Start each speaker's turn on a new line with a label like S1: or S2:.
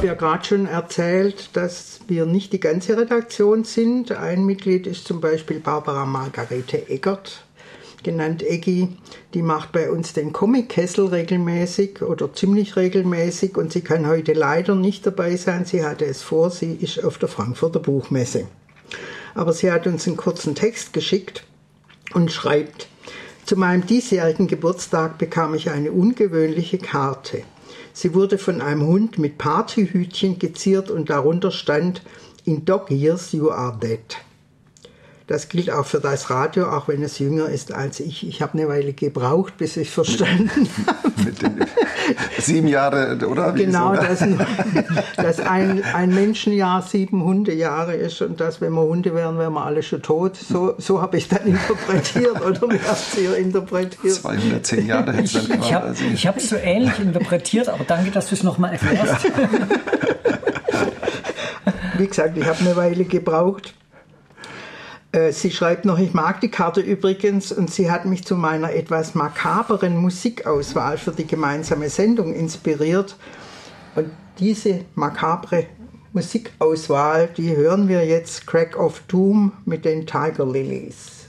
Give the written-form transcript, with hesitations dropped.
S1: habe ja gerade schon erzählt, dass wir nicht die ganze Redaktion sind. Ein Mitglied ist zum Beispiel Barbara Margarete Eggert, genannt Eggi. Die macht bei uns den Comic-Kessel regelmäßig oder ziemlich regelmäßig und sie kann heute leider nicht dabei sein. Sie hatte es vor, sie ist auf der Frankfurter Buchmesse. Aber sie hat uns einen kurzen Text geschickt und schreibt: Zu meinem diesjährigen Geburtstag bekam ich eine ungewöhnliche Karte. Sie wurde von einem Hund mit Partyhütchen geziert und darunter stand: In dog years you are dead. Das gilt auch für das Radio, auch wenn es jünger ist als ich. Ich habe eine Weile gebraucht, bis ich verstanden habe.
S2: Mit den 7 Jahre, oder? Wie
S1: Genau,
S2: so,
S1: dass ein Menschenjahr 7 Hundejahre ist und dass, wenn wir Hunde wären, wären wir alle schon tot. So habe ich dann interpretiert, oder wie habt ihr interpretiert?
S2: 210 Jahre hätte es dann quasi.
S3: Ich habe es so ähnlich interpretiert, aber danke, dass du es nochmal erklärst.
S1: Wie gesagt, ich habe eine Weile gebraucht. Sie schreibt noch, ich mag die Karte übrigens und sie hat mich zu meiner etwas makaberen Musikauswahl für die gemeinsame Sendung inspiriert. Und diese makabre Musikauswahl, die hören wir jetzt, Crack of Doom mit den Tiger Lilies.